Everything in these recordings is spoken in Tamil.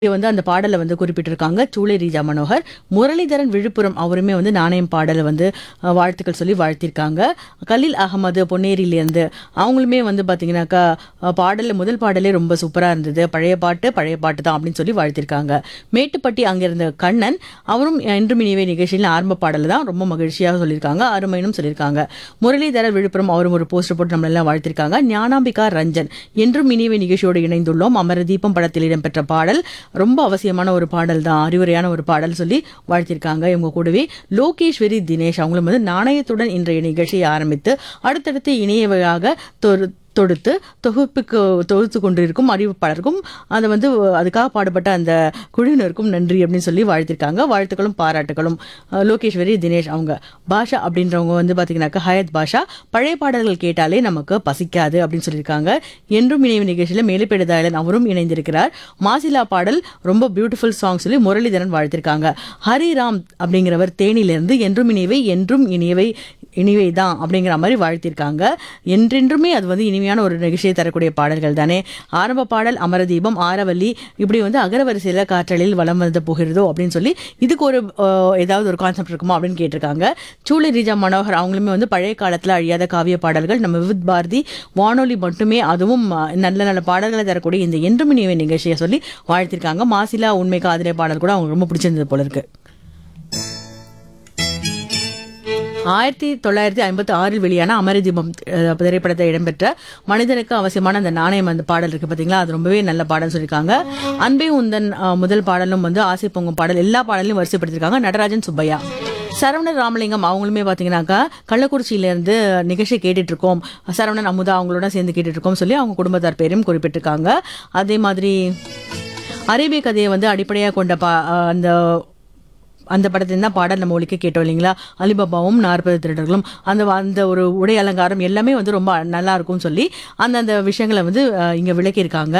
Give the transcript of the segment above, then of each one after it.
வந்து அந்த பாடல வந்து குறிப்பிட்டிருக்காங்க சூளை ரீஜா மனோகர். முரளிதரன் விழுப்புரம் அவருமே வந்து நாணயம் பாடல வந்து வாழ்த்துக்கள் சொல்லி வாழ்த்திருக்காங்க. கலீல் அகமது பொன்னேரியிலேருந்து அவங்களுமே வந்து பார்த்தீங்கன்னாக்கா முதல் பாடலே ரொம்ப சூப்பரா இருந்தது. பழைய பாட்டு தான் அப்படின்னு சொல்லி வாழ்த்திருக்காங்க. மேட்டுப்பட்டி அங்கிருந்த கண்ணன் அவரும் என்றும் இனிவே நிகழ்ச்சியில் ஆரம்ப பாடல தான் ரொம்ப மகிழ்ச்சியாக சொல்லியிருக்காங்க. அருமைனும் சொல்லியிருக்காங்க. முரளிதரன் விழுப்புரம் அவரும் ஒரு போஸ்டர் போட்டு நம்மள எல்லாம் வாழ்த்திருக்காங்க. ஞானாம்பிகா ரஞ்சன் என்றும் இனிவே நிகழ்ச்சியோடு இணைந்துள்ளோம். அமர தீபம் படத்தில் இடம்பெற்ற பாடல் ரொம்ப அவசியமான ஒரு பாடல் தான், அறிவுரையான ஒரு பாடல் சொல்லி வாழ்த்திருக்காங்க. இவங்க கூடவே லோகேஸ்வரி தினேஷ் அவங்களும் வந்து நாணயத்துடன் இன்றைய நிகழ்ச்சியை ஆரம்பித்து அடுத்தடுத்து இணையவையாக தொகுத்து கொண்டிருக்கும் அறிவிப்பாளருக்கும் அதை வந்து அதுக்காக பாடுபட்ட அந்த குழுவினருக்கும் நன்றி அப்படின்னு சொல்லி வாழ்த்திருக்காங்க. வாழ்த்துக்களும் பாராட்டுகளும். லோகேஸ்வரி தினேஷ் அவங்க பாஷா அப்படின்றவங்க வந்து பார்த்தீங்கன்னாக்கா ஹயத் பாஷா பழைய பாடல்கள் கேட்டாலே நமக்கு பசிக்காது அப்படின்னு சொல்லியிருக்காங்க. என்றும் இணைவு நிகழ்ச்சியில் மேலுப்பேடுதாயலன் அவரும் இணைந்திருக்கிறார். மாசிலா பாடல் ரொம்ப பியூட்டிஃபுல் சாங் சொல்லி முரளிதரன் வாழ்த்திருக்காங்க. ஹரிராம் அப்படிங்கிறவர் தேனியிலிருந்து என்றும் இனிவை தான் அப்படிங்கிற மாதிரி வாழ்த்திருக்காங்க. என்றென்றுமே அது வந்து இனிமையான ஒரு நிகழ்ச்சியை தரக்கூடிய பாடல்கள் தானே. ஆரம்ப பாடல் அமரதீபம் ஆரவல்லி இப்படி வந்து அகரவரிசையில் காற்றலில் வலம் வந்து போகிறதோ அப்படின்னு சொல்லி இதுக்கு ஒரு ஏதாவது ஒரு கான்செப்ட் இருக்குமா அப்படின்னு கேட்டிருக்காங்க. சூளை ரீஜா மனோகர் அவங்களுமே வந்து பழைய காலத்தில் அழியாத காவிய பாடல்கள் நம்ம விவித் பாரதி வானொலி மட்டுமே அதுவும் நல்ல நல்ல பாடல்களை தரக்கூடிய இந்த என்றும் இனிவை நிகழ்ச்சியை சொல்லி வாழ்த்திருக்காங்க. மாசிலா உண்மை காதலை பாடல் கூட அவங்க ரொம்ப பிடிச்சிருந்தது போல இருக்கு. 1956 வெளியான அமரதீபம் திரைப்படத்தில் இடம்பெற்ற மனிதனுக்கு அவசியமான அந்த நாணயம் அந்த பாடல் இருக்கு பாத்தீங்களா, அது ரொம்பவே நல்ல பாடல் சொல்லியிருக்காங்க. அன்பே உந்தன் முதல் பாடலும் வந்து ஆசை பொங்கும் பாடல் எல்லா பாடலையும் வரிசைப்படுத்திருக்காங்க. நடராஜன் சுப்பையா. சரவணன் ராமலிங்கம் அவங்களுமே பாத்தீங்கன்னாக்கா கள்ளக்குறிச்சியிலிருந்து நிகழ்ச்சி கேட்டுட்டு இருக்கோம். சரவணன் அமுதா அவங்களோட சேர்ந்து கேட்டுட்டு இருக்கோம் சொல்லி அவங்க குடும்பத்தார் பேரையும் குறிப்பிட்டிருக்காங்க. அதே மாதிரி அரேபிய கதையை வந்து அடிப்படையாக கொண்ட அந்த படத்துல தான் பாடல் நம்ம ஒலிக்க கேட்டோம் இல்லைங்களா. அலிபாபாவும் 40 திருடர்களும் அந்த ஒரு உடை அலங்காரம் எல்லாமே வந்து ரொம்ப நல்லா இருக்கும் சொல்லி அந்த விஷயங்களை வந்து இங்க விளக்கியிருக்காங்க.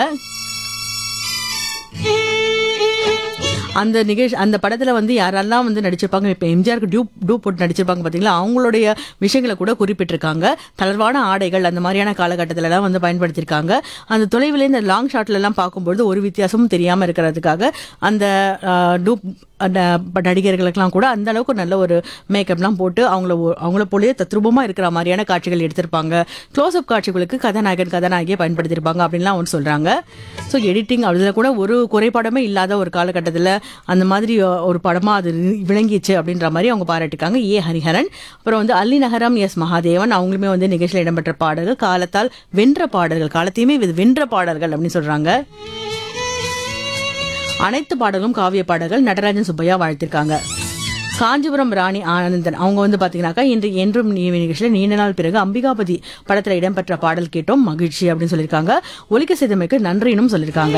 அந்த படத்துல வந்து யாரெல்லாம் வந்து நடிச்சிருப்பாங்க, இப்ப எம்ஜிஆருக்கு டியூ போட்டு நடிச்சிருப்பாங்க பாத்தீங்களா, அவங்களுடைய விஷயங்களை கூட குறிப்பிட்டிருக்காங்க. தளர்வான ஆடைகள் அந்த மாதிரியான காலகட்டத்தில எல்லாம் வந்து பயன்படுத்தியிருக்காங்க. அந்த தொலைவில் இந்த லாங் ஷாட்ல எல்லாம் பார்க்கும்போது ஒரு வித்தியாசமும் தெரியாம இருக்கிறதுக்காக அந்த டூப் நடிகர்களுக்கெல்லாம் கூட அந்த அளவுக்கு நல்ல ஒரு மேக்கப்லாம் போட்டு அவங்கள போலயே தத்ரூபமா இருக்கிற மாதிரியான காட்சிகள் எடுத்திருப்பாங்க. க்ளோஸ்அப் காட்சிகளுக்கு கதாநாயகியை பயன்படுத்தியிருப்பாங்க அப்படின்லாம் அவங்க சொல்றாங்க. ஸோ எடிட்டிங் அதில் கூட ஒரு குறைபாடமே இல்லாத ஒரு காலகட்டத்தில் அந்த மாதிரி ஒரு படமா அது விளங்கிச்சு அப்படின்ற மாதிரி அவங்க பாராட்டிருக்காங்க. ஹரிஹரன். அப்புறம் வந்து அல்லி நகரம் மகாதேவன் அவங்களுமே வந்து நிகழ்ச்சியில் இடம்பெற்ற பாடல்கள் காலத்தால் வென்ற பாடல்கள், காலத்தையுமே வென்ற பாடல்கள் அப்படின்னு சொல்றாங்க. அனைத்து பாடல்களும் காவிய பாடல்கள். நடராஜன் சுப்பையா வாழ்த்திருக்காங்க. காஞ்சிபுரம் ராணி ஆனந்தன் அவங்க வந்து பாத்தீங்கன்னாக்கா இன்று என்றும் நிகழ்ச்சியில் நீண்ட நாள் பிறகு அம்பிகாபதி படத்துல இடம்பெற்ற பாடல் கேட்டோம் மகிழ்ச்சி அப்படின்னு சொல்லியிருக்காங்க. ஒலிக்க செய்தமைக்கு நன்றினும் சொல்லியிருக்காங்க.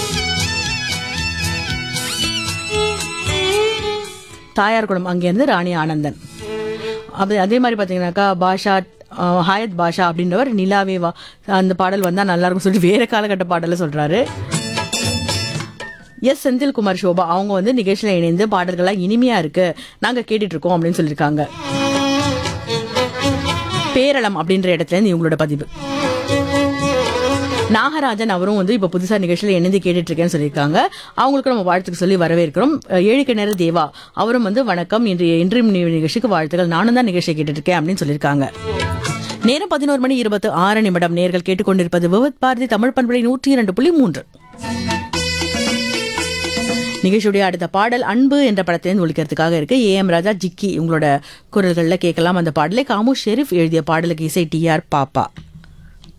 தாயார்குளம் அங்கிருந்து ராணி ஆனந்தன். அதே மாதிரி பாத்தீங்கன்னாக்கா பாஷா ஹாயத் பாஷா அப்படின்றவர் நிலாவே வா அந்த பாடல் வந்தா நல்லா இருக்கும் சொல்லி வேற காலகட்ட பாடல சொல்றாரு. செந்தில்குமார் சோபா அவங்க வந்து நிகழ்ச்சியில இணைந்து பாடல்கள்லாம் இனிமையா இருக்கு, நாங்க கேட்டுட்டு இருக்கோம் அப்படின்னு சொல்லியிருக்காங்க. பேரளம் அப்படின்ற இடத்துல இருந்து இவங்களோட பதிவு. நாகராஜன் அவரும் வந்து இப்ப புதுசா நிகழ்ச்சியில இணைந்து கேட்டுட்டு இருக்கேன்னு சொல்லியிருக்காங்க. அவங்களுக்கு நம்ம வாழ்த்துக்கு சொல்லி வரவேற்கிறோம். ஏழுக்கிணறு தேவா அவரும் வந்து வணக்கம், இன்றைய நிகழ்ச்சிக்கு வாழ்த்துக்கள், நானும் தான் நிகழ்ச்சியை கேட்டுட்டு இருக்கேன் அப்படின்னு சொல்லியிருக்காங்க. நேரம் 11:26 நேர்கள் கேட்டுக்கொண்டிருப்பது விவித் பாரதி தமிழ் பண்பலை 102.3. நிகழ்ச்சியுடைய அடுத்த பாடல் அன்பு என்ற படத்திலிருந்து ஒலிக்கிறதுக்காக இருக்கு. AM ராஜா ஜிக்கி இவங்களோட குரல்கள்ல கேட்கலாம் அந்த பாடலை. காமு ஷெரீப் எழுதிய பாடலுக்கு இசை TR பாப்பா.